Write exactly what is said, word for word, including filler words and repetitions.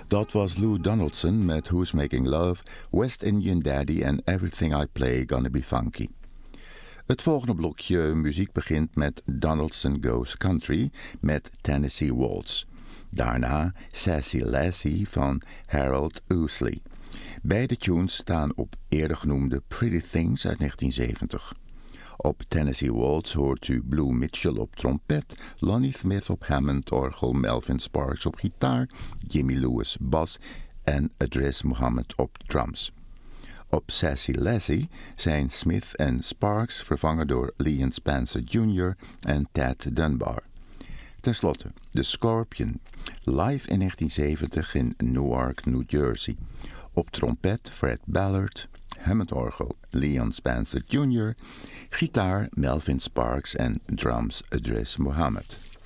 Dat was Lou Donaldson met Who's Making Love, West Indian Daddy en Everything I Play Gonna Be Funky. Het volgende blokje muziek begint met Donaldson Goes Country met Tennessee Waltz. Daarna Sassy Lassie van Harold Ousley. Beide tunes staan op eerder genoemde Pretty Things uit negentien zeventig. Op Tennessee Waltz hoort u Blue Mitchell op trompet, Lonnie Smith op Hammond-orgel, Melvin Sparks op gitaar, Jimmy Lewis bas en Idris Muhammad op drums. Op Sassy Lassie zijn Smith en Sparks vervangen door Leon Spencer junior en Ted Dunbar. Ten slotte The Scorpion, live in negentien zeventig in Newark, New Jersey. Op trompet Fred Ballard, Hammond-orgel Leon Spencer junior, gitaar Melvin Sparks en drums Idris Muhammad.